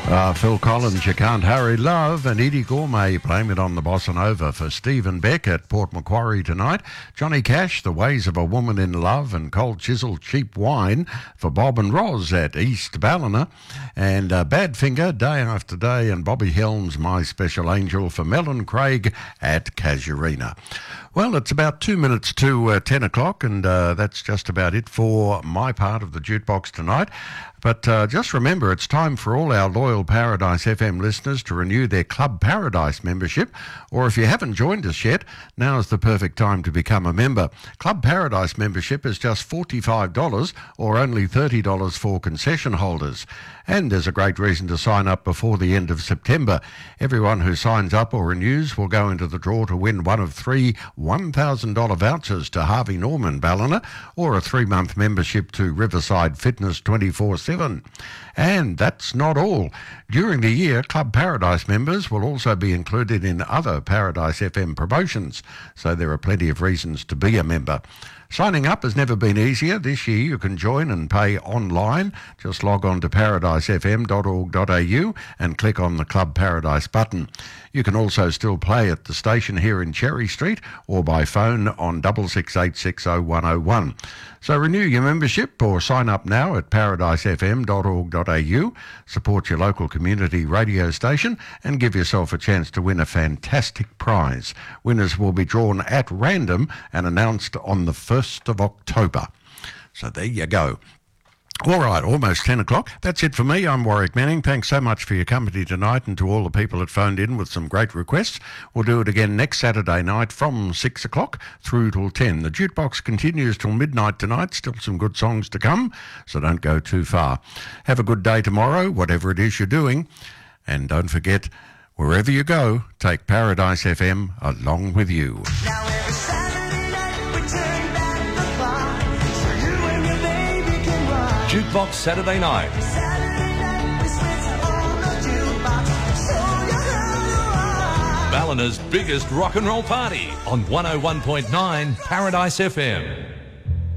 Phil Collins, You Can't Hurry Love, and Eddie Gourmet playing it on the Bossa Nova for Stephen Beck at Port Macquarie tonight. Johnny Cash, The Ways of a Woman in Love, and Cold Chisel, Cheap Wine for Bob and Roz at East Ballina. And Badfinger, Day After Day, and Bobby Helms, My Special Angel for Mel and Craig at Casuarina. Well, it's about 2 minutes to 10 o'clock, and that's just about it for my part of the jukebox tonight. But just remember, it's time for all our loyal Paradise FM listeners to renew their Club Paradise membership, or if you haven't joined us yet, now's the perfect time to become a member. Club Paradise membership is just $45 or only $30 for concession holders. And there's a great reason to sign up before the end of September. Everyone who signs up or renews will go into the draw to win one of three $1,000 vouchers to Harvey Norman Ballina, or a 3-month membership to Riverside Fitness 24/7. And that's not all. During the year, Club Paradise members will also be included in other Paradise FM promotions, so there are plenty of reasons to be a member. Signing up has never been easier. This year you can join and pay online. Just log on to paradisefm.org.au and click on the Club Paradise button. You can also still play at the station here in Cherry Street or by phone on 66860101. So renew your membership or sign up now at paradisefm.org.au. Support your local community radio station and give yourself a chance to win a fantastic prize. Winners will be drawn at random and announced on the 1st of October. So there you go. All right, almost 10 o'clock. That's it for me. I'm Warwick Manning. Thanks so much for your company tonight, and to all the people that phoned in with some great requests. We'll do it again next Saturday night from 6 o'clock through till 10. The jukebox continues till midnight tonight. Still some good songs to come, so don't go too far. Have a good day tomorrow, whatever it is you're doing. And don't forget, wherever you go, take Paradise FM along with you. Now every Saturday night we turn back the clock so you and your baby can rock. Jukebox Saturday night. Saturday night we switch on the jukebox, show you how to rock. Ballina's biggest rock and roll party on 101.9 Paradise FM.